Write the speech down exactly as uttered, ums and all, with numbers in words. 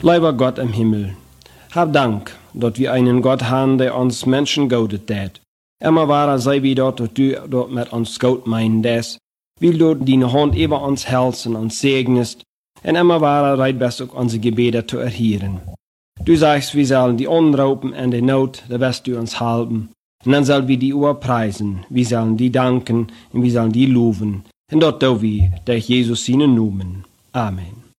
Lieber Gott im Himmel, hab Dank, dass wir einen Gott haben, der uns Menschen godet tät. Immer wahrer sei wie dort, dass du dort mit uns gut meinen des, will du deine Hand über uns hältst und uns segnest, und immer wahrer reit best auch unsere Gebete zu erhören. Du sagst, wir sollen die Unraupen und die Not, da wirst du uns halten. Und dann sollen wir die Uhr preisen, wir sollen die danken und wir sollen die loben. Und dort do wir, durch Jesus seinen Namen. Amen.